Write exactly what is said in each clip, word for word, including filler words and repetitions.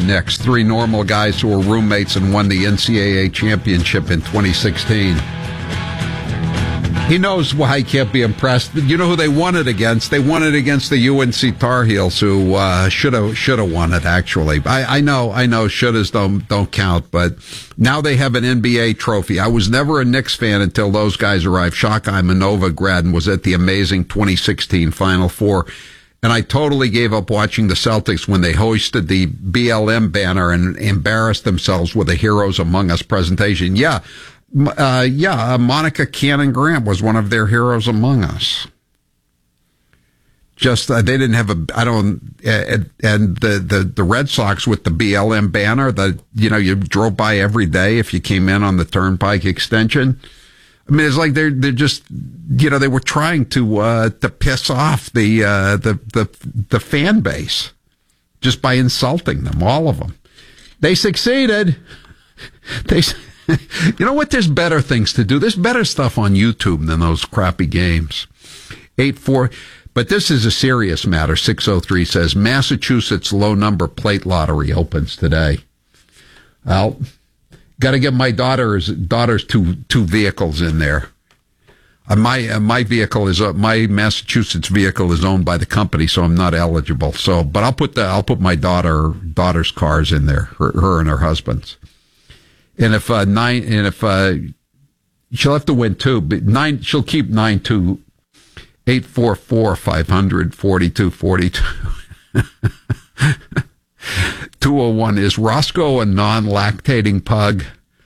Knicks, three normal guys who were roommates and won the N C double A championship in twenty sixteen. He knows why he can't be impressed. You know who they won it against? They won it against the U N C Tar Heels, who uh, should have should have won it. Actually, I, I know, I know, shouldas don't don't count, but now they have an N B A trophy. I was never a Knicks fan until those guys arrived. Shaka Imanova grad and was at the amazing twenty sixteen Final Four, and I totally gave up watching the Celtics when they hoisted the B L M banner and embarrassed themselves with a Heroes Among Us presentation. Yeah. Uh, yeah, uh, Monica Cannon Grant was one of their Heroes Among Us. Just, uh, they didn't have a, I don't, uh, and the, the, the Red Sox with the B L M banner that, you know, you drove by every day if you came in on the Turnpike extension. I mean, it's like they're, they're just, you know, they were trying to, uh, to piss off the, uh, the, the, the fan base just by insulting them, all of them. They succeeded. They You know what? There's better things to do. There's better stuff on YouTube than those crappy games. Eight four, but this is a serious matter. six oh three says Massachusetts low number plate lottery opens today. Well, got to get my daughter's daughter's two two vehicles in there. Uh, my uh, my vehicle is uh, my Massachusetts vehicle is owned by the company, so I'm not eligible. So, but I'll put the I'll put my daughter daughter's cars in there. Her, her and her husband's. And if uh, nine, and if uh, she'll have to win two, but nine, she'll keep nine two eight four four five hundred forty two forty two. Two oh one is Roscoe a non-lactating pug?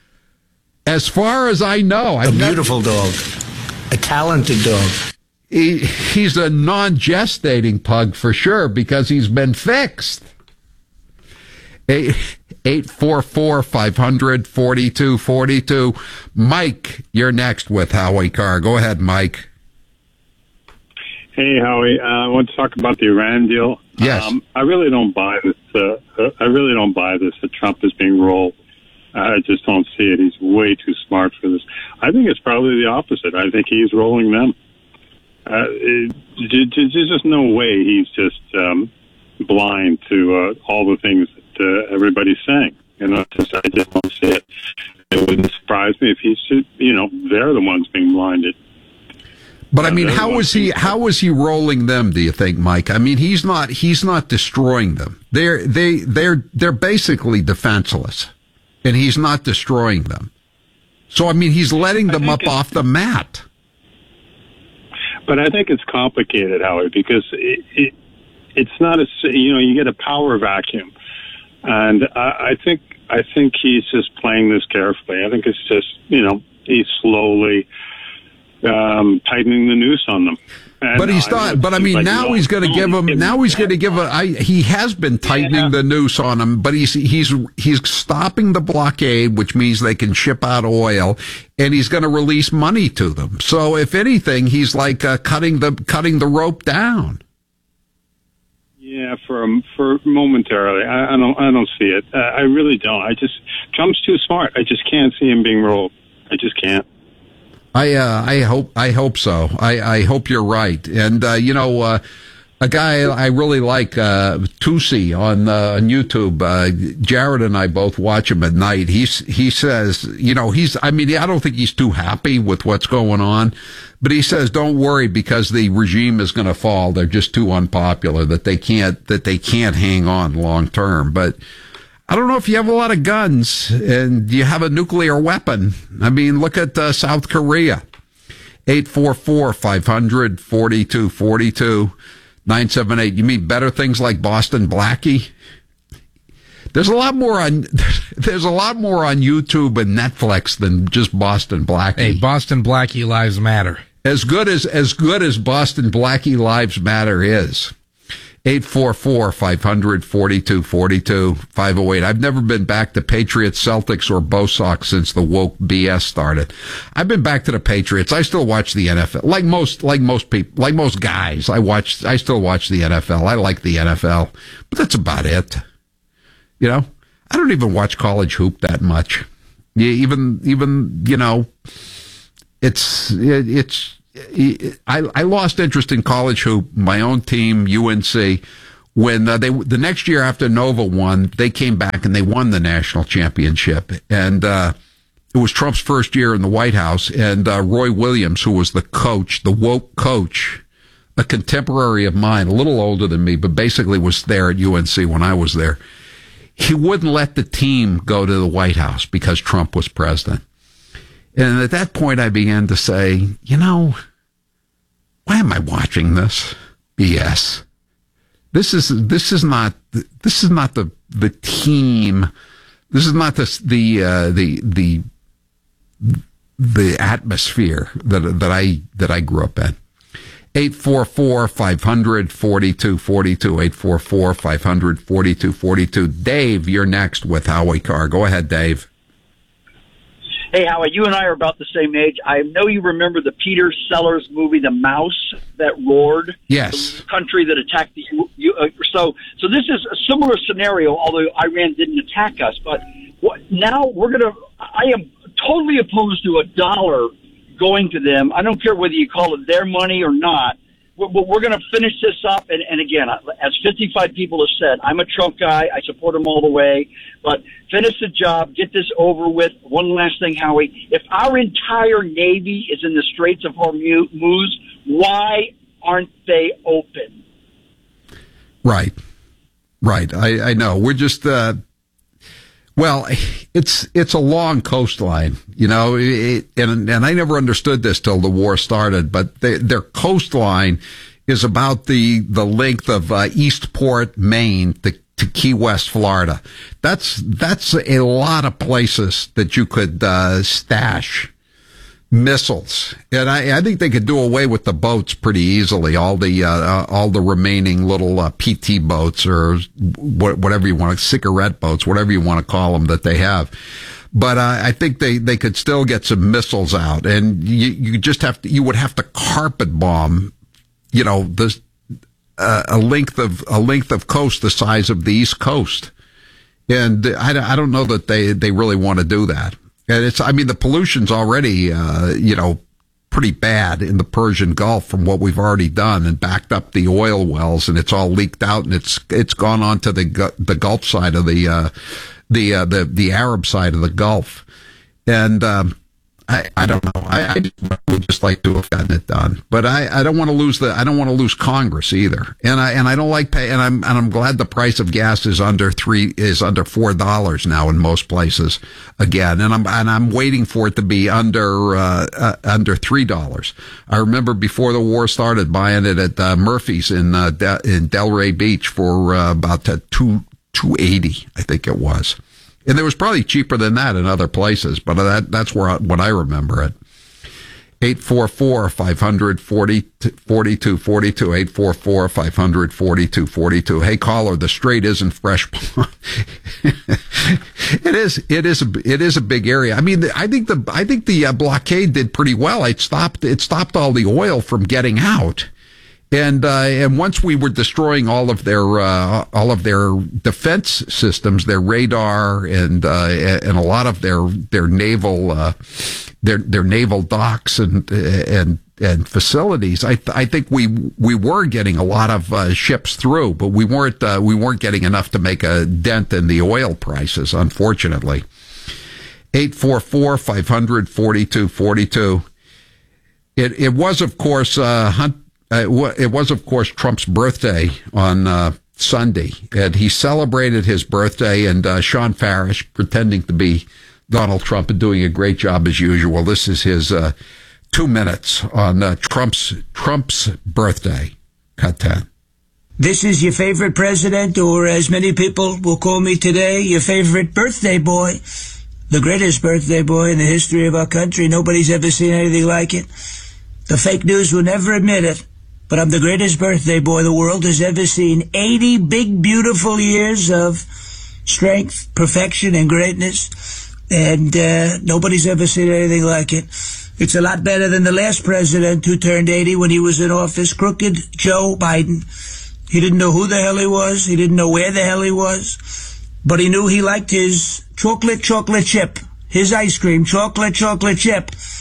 As far as I know, a beautiful dog, a talented dog. He, he's a non-gestating pug for sure because he's been fixed. Eight, eight four four five hundred forty two forty two. Mike, you're next with Howie Carr. Go ahead, Mike. Hey, Howie. Uh, I want to talk about the Iran deal. Yes. Um, I really don't buy this. Uh, I really don't buy this that Trump is being rolled. I just don't see it. He's way too smart for this. I think it's probably the opposite. I think he's rolling them. Uh, it, there's just no way he's just um, blind to uh, all the things that uh, everybody's saying. You know, just, I just don't see it. It wouldn't surprise me if he's, you know, they're the ones being blinded. But I mean, how is he? How is he rolling them? Do you think, Mike? I mean, he's not. He's not destroying them. They're they they're they're basically defenseless, and he's not destroying them. So I mean, he's letting them up off the mat. But I think it's complicated, Howard, because it, it it's not a you know you get a power vacuum, and I, I think I think he's just playing this carefully. I think it's just you know he's slowly. Um, tightening the noose on them. And but he's not. But I mean, like now he's going to give him. Now he's going to give a. I, he has been tightening yeah. the noose on them, but he's he's he's stopping the blockade, which means they can ship out oil, and he's going to release money to them. So, if anything, he's like uh, cutting the cutting the rope down. Yeah, for for momentarily, I, I don't I don't see it. Uh, I really don't. I just Trump's too smart. I just can't see him being rolled. I just can't. I uh, I hope I hope so. I, I hope you're right. And uh, you know, uh, a guy I really like, uh, Tusi on uh, on YouTube. Uh, Jared and I both watch him at night. He's he says, you know, he's. I mean, I don't think he's too happy with what's going on, but he says, don't worry because the regime is going to fall. They're just too unpopular that they can't that they can't hang on long term. But I don't know if you have a lot of guns and you have a nuclear weapon. I mean, look at uh, South Korea. eight four four five hundred forty-two forty-two nine seven eight. You mean better things like Boston Blackie? There's a lot more on there's a lot more on YouTube and Netflix than just Boston Blackie. Hey, Boston Blackie Lives Matter. As good as as good as Boston Blackie Lives Matter is. eight four four five hundred forty-two forty-two five oh eight. I've never been back to Patriots, Celtics, or Bo Sox since the woke B S started. I've been back to the Patriots. I still watch the N F L. Like most, like most people, like most guys, I watch, I still watch the N F L. I like the N F L, but that's about it. You know, I don't even watch college hoop that much. Yeah, even, even, you know, it's, it, it's, I, I lost interest in college hoop, my own team, U N C, when uh, they the next year after Nova won, they came back and they won the national championship. And uh, it was Trump's first year in the White House. And uh, Roy Williams, who was the coach, the woke coach, a contemporary of mine, a little older than me, but basically was there at U N C when I was there. He wouldn't let the team go to the White House because Trump was president. And at that point, I began to say, you know, why am I watching this B S? This is this is not this is not the the team. This is not the the uh, the the the atmosphere that that I that I grew up in. eight four four, five hundred, forty-two forty-two, eight four four, five hundred, forty-two forty-two. Dave, you're next with Howie Carr. Go ahead, Dave. Hey, Howie, you and I are about the same age. I know you remember the Peter Sellers movie, The Mouse That Roared. Yes. The country that attacked the... You, uh, so so this is a similar scenario, although Iran didn't attack us. But what, now we're going to... I am totally opposed to a dollar going to them. I don't care whether you call it their money or not. We're, we're going to finish this up. And, and again, as fifty-five people have said, I'm a Trump guy. I support him all the way. But finish the job. Get this over with. One last thing, Howie. If our entire Navy is in the Straits of Hormuz, why aren't they open? Right. Right. I, I know. We're just... Uh Well, it's it's a long coastline, you know, it, and and I never understood this till the war started. But they, their coastline is about the the length of uh, Eastport, Maine, to, to Key West, Florida. That's that's a lot of places that you could uh, stash missiles, and I, I think they could do away with the boats pretty easily. All the uh, uh, all the remaining little uh, P T boats or wh- whatever you want, cigarette boats, whatever you want to call them that they have. But uh, I think they, they could still get some missiles out, and you you just have to you would have to carpet bomb, you know, this uh, a length of a length of coast the size of the East Coast, and I, I don't know that they they really want to do that. And it's, I mean, the pollution's already, uh, you know, pretty bad in the Persian Gulf from what we've already done and backed up the oil wells, and it's all leaked out, and it's, it's gone on to the, the Gulf side of the, uh, the, uh, the, the Arab side of the Gulf. And, um, I, I don't know. I, I just would just like to have gotten it done, but I, I don't want to lose the, I don't want to lose Congress either. And I, and I don't like pay, and I'm, and I'm glad the price of gas is under three, is under four dollars now in most places again. And I'm, and I'm waiting for it to be under, uh, uh under three dollars. I remember before the war started buying it at, uh, Murphy's in, uh, De- in Delray Beach for, uh, about uh, two, two eighty, I think it was. And it was probably cheaper than that in other places, but that that's where I, when I remember it. eight four four, five hundred, forty-two forty-two, eight four four, five hundred, forty-two forty-two. Hey, caller, the strait isn't fresh. It is, it is, a, it is a big area. I mean, I think the, I think the uh, blockade did pretty well. It stopped, it stopped all the oil from getting out. And uh, and once we were destroying all of their uh, all of their defense systems, their radar, and uh, and a lot of their their naval uh, their their naval docks and and and facilities, I th- I think we we were getting a lot of uh, ships through, but we weren't uh, we weren't getting enough to make a dent in the oil prices, unfortunately. eight four four, five hundred, forty-two forty-two. It it was, of course, uh, Hunt. Uh, it was, of course, Trump's birthday on uh, Sunday, and he celebrated his birthday, and uh, Sean Farish, pretending to be Donald Trump and doing a great job as usual. This is his uh, two minutes on uh, Trump's Trump's birthday. Cut ten. This is your favorite president, or as many people will call me today, your favorite birthday boy. The greatest birthday boy in the history of our country. Nobody's ever seen anything like it. The fake news will never admit it. But I'm the greatest birthday boy the world has ever seen. eighty big, beautiful years of strength, perfection, and greatness. And uh, nobody's ever seen anything like it. It's a lot better than the last president who turned eighty when he was in office, crooked Joe Biden. He didn't know who the hell he was. He didn't know where the hell he was. But he knew he liked his chocolate, chocolate chip. His ice cream, chocolate, chocolate chip.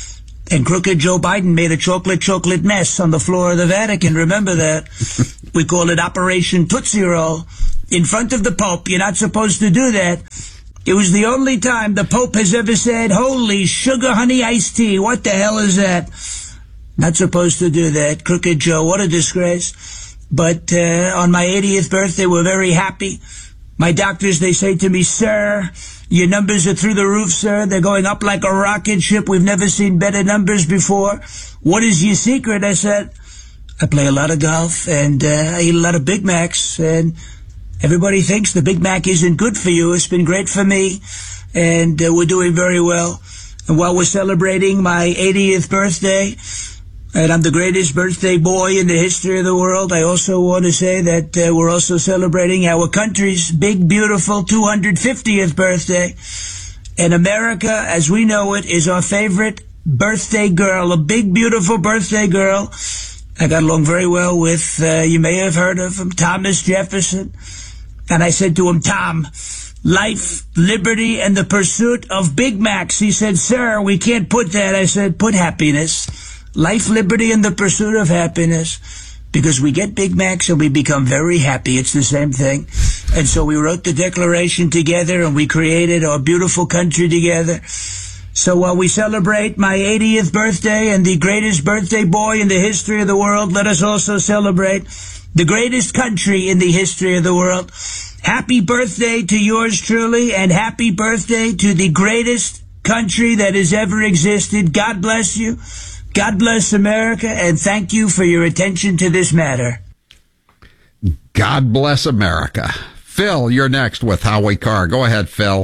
And crooked Joe Biden made a chocolate chocolate mess on the floor of the Vatican. Remember that? We call it Operation Tootsie Roll. In front of the Pope. You're not supposed to do that. It was the only time the Pope has ever said, holy sugar honey iced tea. What the hell is that? Not supposed to do that. Crooked Joe, what a disgrace. But uh, on my eightieth birthday, we're very happy. My doctors, they say to me, sir, your numbers are through the roof, sir. They're going up like a rocket ship. We've never seen better numbers before. What is your secret? I said, I play a lot of golf, and uh, I eat a lot of Big Macs, and everybody thinks the Big Mac isn't good for you. It's been great for me, and uh, we're doing very well. And while we're celebrating my eightieth birthday, and I'm the greatest birthday boy in the history of the world, I also want to say that uh, we're also celebrating our country's big, beautiful two hundred fiftieth birthday. And America, as we know it, is our favorite birthday girl, a big, beautiful birthday girl. I got along very well with, uh, you may have heard of him, Thomas Jefferson. And I said to him, Tom, life, liberty, and the pursuit of Big Macs. He said, sir, we can't put that. I said, put happiness. Life, liberty, and the pursuit of happiness. Because we get Big Macs and we become very happy. It's the same thing. And so we wrote the Declaration together and we created our beautiful country together. So while we celebrate my eightieth birthday and the greatest birthday boy in the history of the world, let us also celebrate the greatest country in the history of the world. Happy birthday to yours truly, and happy birthday to the greatest country that has ever existed. God bless you. God bless America, and thank you for your attention to this matter. God bless America. Phil, you're next with Howie Carr. Go ahead, Phil.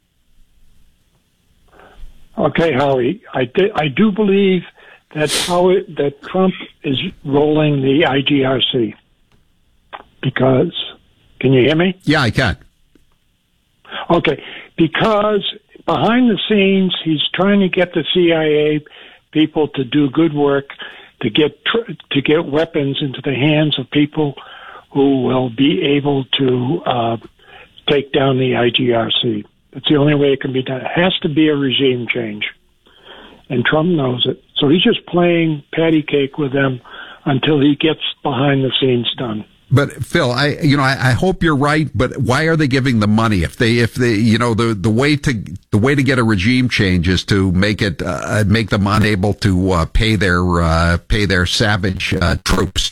Okay, Howie, I, di- I do believe that Howie, that Trump is rolling the I G R C because, can you hear me? Yeah, I can. Okay, because behind the scenes, he's trying to get the C I A people to do good work, to get tr- to get weapons into the hands of people who will be able to uh, take down the I G R C. It's the only way it can be done. It has to be a regime change. And Trump knows it. So he's just playing patty cake with them until he gets behind the scenes done. But Phil, I you know I, I hope you're right. But why are they giving the money if they if they you know the the way to the way to get a regime change is to make it uh, make them unable to uh, pay their uh, pay their savage uh, troops?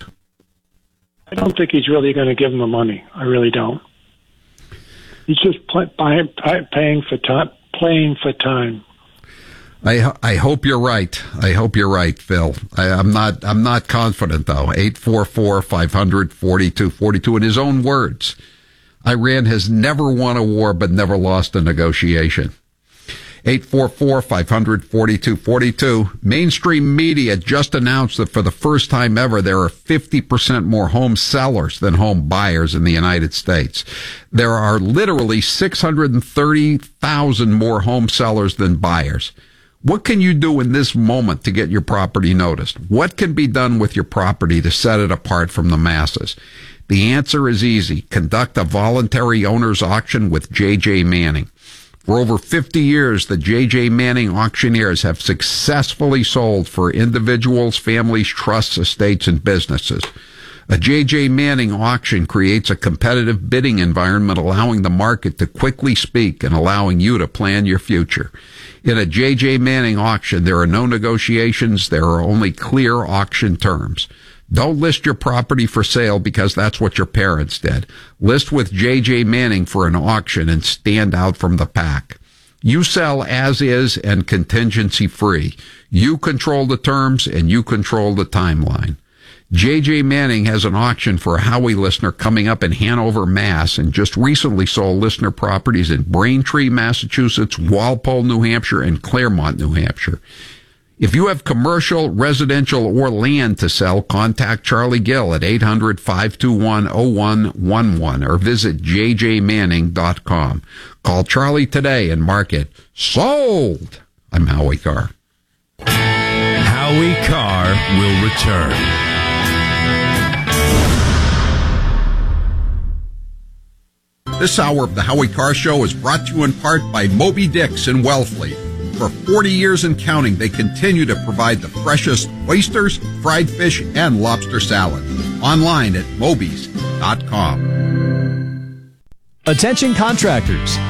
I don't think he's really going to give them the money. I really don't. He's just play, buying, paying for time, playing for time. I I hope you're right. I hope you're right, Phil. I, I'm not I'm not confident though. Eight four four five hundred forty two forty two. In his own words, Iran has never won a war but never lost a negotiation. Eight four four five hundred forty two forty two. Mainstream media just announced that for the first time ever, there are fifty percent more home sellers than home buyers in the United States. There are literally six hundred thirty thousand more home sellers than buyers. What can you do in this moment to get your property noticed? What can be done with your property to set it apart from the masses? The answer is easy. Conduct a voluntary owner's auction with J J Manning. For over fifty years, the J J Manning auctioneers have successfully sold for individuals, families, trusts, estates, and businesses. A J J Manning auction creates a competitive bidding environment, allowing the market to quickly speak and allowing you to plan your future. In a J J Manning auction, there are no negotiations. There are only clear auction terms. Don't list your property for sale because that's what your parents did. List with J J Manning for an auction and stand out from the pack. You sell as is and contingency free. You control the terms and you control the timeline. J J Manning has an auction for a Howie listener coming up in Hanover, Mass, and just recently sold listener properties in Braintree, Massachusetts, Walpole, New Hampshire, and Claremont, New Hampshire. If you have commercial, residential, or land to sell, contact Charlie Gill at eight hundred five two one oh one one one or visit j j manning dot com. Call Charlie today and mark it sold. I'm Howie Carr. Howie Carr will return. This hour of the Howie Carr Show is brought to you in part by Moby Dix in Wellfleet. For forty years and counting, they continue to provide the freshest oysters, fried fish, and lobster salad. Online at mobies dot com. Attention contractors.